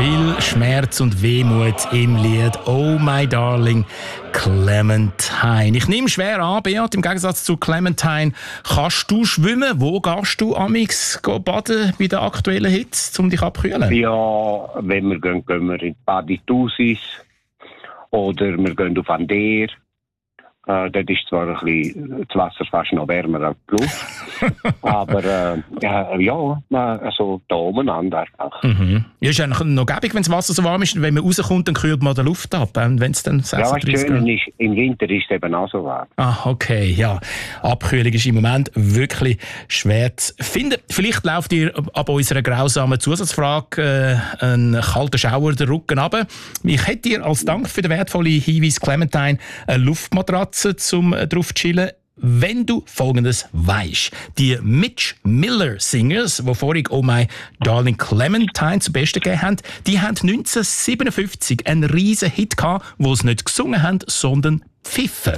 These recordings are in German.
Viel Schmerz und Wehmut im Lied «Oh my darling Clementine». Ich nehme schwer an, Beat, im Gegensatz zu Clementine, kannst du schwimmen? Wo gehst du amix baden bei der aktuellen Hitze, um dich abkühlen? Ja, wenn wir gehen wir in die Baditusis oder wir gehen auf Ander. Dort ist zwar ein bisschen das Wasser fast noch wärmer als die Luft. Aber also da umeinander einfach. Mhm. Ja, ist eigentlich noch gäbig, wenn das Wasser so warm ist. Wenn man rauskommt, dann kühlt man die Luft ab. Wenn es dann 36 Grad ist, im Winter ist es eben auch so warm. Ah, okay, ja. Abkühlung ist im Moment wirklich schwer zu finden. Vielleicht läuft dir ab unserer grausamen Zusatzfrage ein kalter Schauer den Rücken runter. Ich hätte dir als Dank für den wertvollen Hinweis Clementine eine Luftmatratze zum drauf chillen. Wenn du Folgendes weisst: Die Mitch Miller Singers, die vorhin «Oh my darling Clementine» zum Besten gegeben haben, die haben 1957 einen riesen Hit gehabt, wo sie nicht gesungen haben, sondern pfiffen.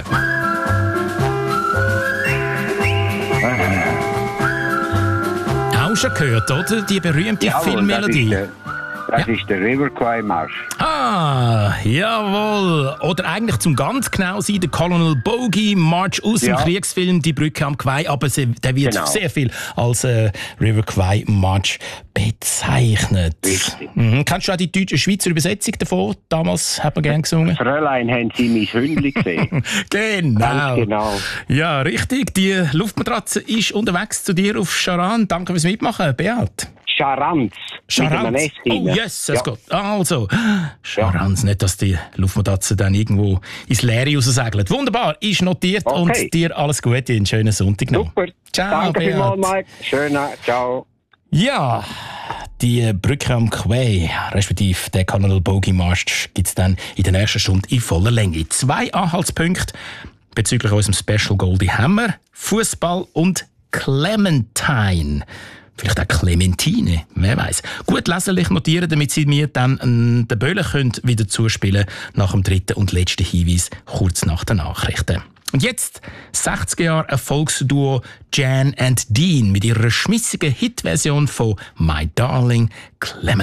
Auch schon gehört, oder? Die berühmte Filmmelodie. Das ist der River Kwai Marsch. Ah, jawohl. Oder eigentlich zum ganz genau sein, der Colonel Bogey March aus dem Kriegsfilm «Die Brücke am Kwai», aber der wird sehr viel als River Kwai March bezeichnet. Richtig. Kennst du auch die deutsche Schweizer Übersetzung davon? Damals hat man gerne gesungen. Fräulein, haben Sie mein Hündli gesehen? Genau. Ganz genau. Ja, richtig. Die Luftmatratze ist unterwegs zu dir auf Charan. Danke fürs Mitmachen, Beat. Charanz. Charanz. Oh yes, es geht. Also, Charanz, nicht, dass die Luftmatratze dann irgendwo ins Leere raussegelt. Wunderbar, ist notiert und dir alles Gute, einen schönen Sonntag noch. Super. Ciao, danke Beat. vielmals, Mike. Schöner, ciao. Ja, die Brücke am Quai, respektive der Colonel Bogey Marsch, gibt es dann in der nächsten Stunde in voller Länge. 2 Anhaltspunkte bezüglich unserem Special Goldie Hammer: Fußball und Clementine. Vielleicht auch Clementine, wer weiß. Gut leserlich notieren, damit Sie mir dann den Böllen wieder zuspielen nach dem dritten und letzten Hinweis kurz nach den Nachrichten. Und jetzt 60er Jahre Erfolgsduo Jan and Dean mit ihrer schmissigen Hitversion von «My Darling Clementine».